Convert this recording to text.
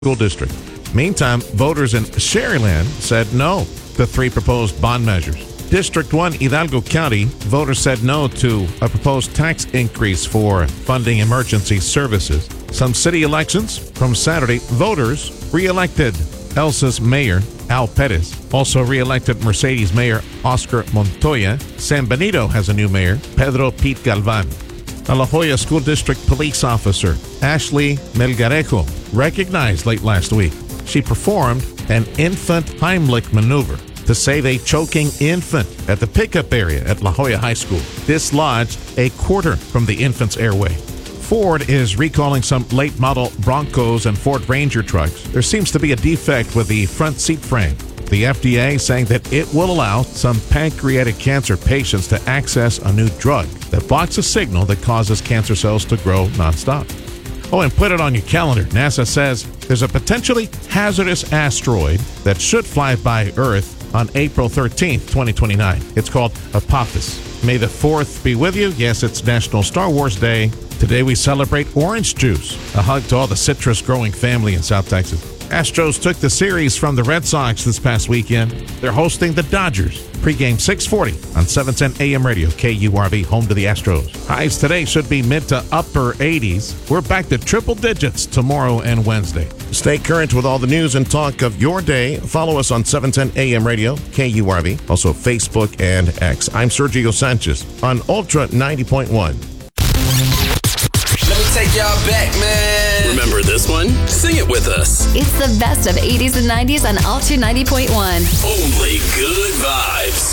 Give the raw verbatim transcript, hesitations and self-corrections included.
School District. Meantime, voters in Sharyland said no to three proposed bond measures. District one, Hidalgo County, voters said no to a proposed tax increase for funding emergency services. Some city elections from Saturday, voters re-elected Elsa's mayor, Al Perez. Also re-elected Mercedes Mayor Oscar Montoya. San Benito has a new mayor, Pedro Pete Galvan. A La Jolla School District police officer, Ashley Melgarejo, recognized late last week. She performed an infant Heimlich maneuver to save a choking infant at the pickup area at La Jolla High School. Dislodged a quarter from the infant's airway. Ford is recalling some late model Broncos and Ford Ranger trucks. There seems to be a defect with the front seat frame. The F D A saying that it will allow some pancreatic cancer patients to access a new drug that blocks a signal that causes cancer cells to grow nonstop. Oh, and put it on your calendar. NASA says there's a potentially hazardous asteroid that should fly by Earth on April thirteenth, twenty twenty-nine. It's called Apophis. May the fourth be with you. Yes, it's National Star Wars Day. Today we celebrate orange juice. A hug to all the citrus-growing family in South Texas. Astros took the series from the Red Sox this past weekend. They're hosting the Dodgers. Pre-game six forty on seven ten A M radio, K U R V, home to the Astros. Highs today should be mid to upper eighties. We're back to triple digits tomorrow and Wednesday. Stay current with all the news and talk of your day. Follow us on seven ten A M radio, K U R V, also Facebook and X. I'm Sergio Sanchez on Ultra ninety point one. Let me take y'all back, man. Remember this one? Sing it with us. It's the best of eighties and nineties on Ultra ninety point one. Only good vibes.